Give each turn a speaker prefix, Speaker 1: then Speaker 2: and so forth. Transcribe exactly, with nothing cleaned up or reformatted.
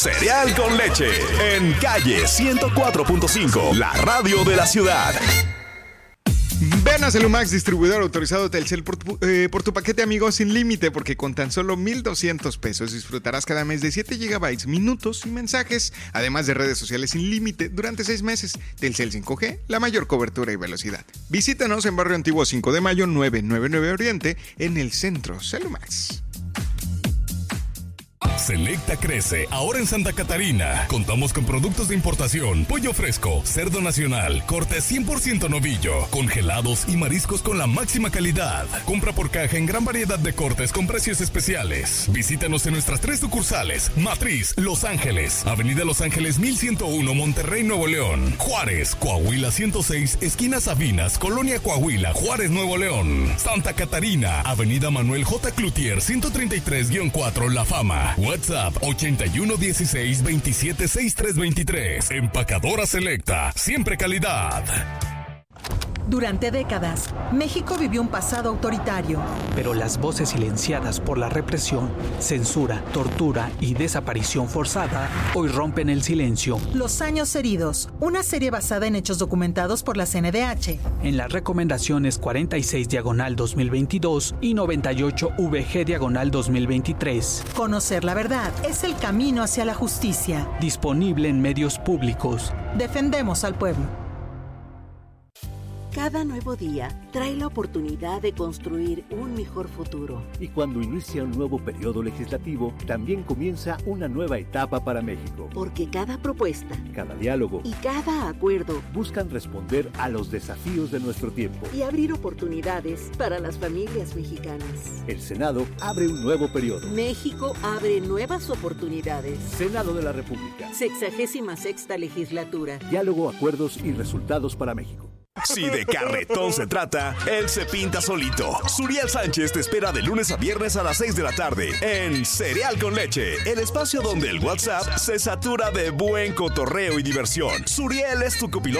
Speaker 1: Cereal con leche, en Calle ciento cuatro punto cinco, la radio de la ciudad.
Speaker 2: Ven a Celumax, distribuidor autorizado Telcel por tu, eh, por tu paquete Amigos sin límite, porque con tan solo mil doscientos pesos disfrutarás cada mes de siete gigabytes, minutos y mensajes, además de redes sociales sin límite durante seis meses. Telcel cinco G, la mayor cobertura y velocidad. Visítanos en Barrio Antiguo cinco de Mayo novecientos noventa y nueve Oriente, en el centro. Celumax.
Speaker 3: Selecta crece ahora en Santa Catarina. Contamos con productos de importación, pollo fresco, cerdo nacional, corte cien por ciento novillo, congelados y mariscos con la máxima calidad. Compra por caja en gran variedad de cortes con precios especiales. Visítanos en nuestras tres sucursales: Matriz, Los Ángeles, Avenida Los Ángeles mil ciento uno, Monterrey, Nuevo León; Juárez, Coahuila ciento seis, esquina Sabinas, Colonia Coahuila, Juárez, Nuevo León; Santa Catarina, Avenida Manuel J. Cloutier ciento treinta y tres guión cuatro, La Fama. WhatsApp ochenta y uno dieciséis veintisiete sesenta y tres veintitrés. Empacadora Selecta, siempre calidad.
Speaker 4: Durante décadas, México vivió un pasado autoritario.
Speaker 5: Pero las voces silenciadas por la represión, censura, tortura y desaparición forzada hoy rompen el silencio.
Speaker 4: Los años heridos, una serie basada en hechos documentados por la C N D H.
Speaker 5: En las recomendaciones cuarenta y seis diagonal dos mil veintidós y noventa y ocho V G diagonal dos mil veintitrés.
Speaker 4: Conocer la verdad es el camino hacia la justicia.
Speaker 5: Disponible en medios públicos.
Speaker 4: Defendemos al pueblo.
Speaker 6: Cada nuevo día trae la oportunidad de construir un mejor futuro.
Speaker 7: Y cuando inicia un nuevo periodo legislativo, también comienza una nueva etapa para México.
Speaker 6: Porque cada propuesta,
Speaker 7: cada diálogo
Speaker 6: y cada acuerdo
Speaker 7: buscan responder a los desafíos de nuestro tiempo
Speaker 6: y abrir oportunidades para las familias mexicanas.
Speaker 7: El Senado abre un nuevo periodo.
Speaker 6: México abre nuevas oportunidades.
Speaker 7: Senado de la República.
Speaker 6: Sexagésima sexta legislatura.
Speaker 7: Diálogo, acuerdos y resultados para México.
Speaker 1: Si de carretón se trata, él se pinta solito. Suriel Sánchez te espera de lunes a viernes a las seis de la tarde en Cereal con Leche, el espacio donde el WhatsApp se satura de buen cotorreo y diversión. Suriel es tu copiloto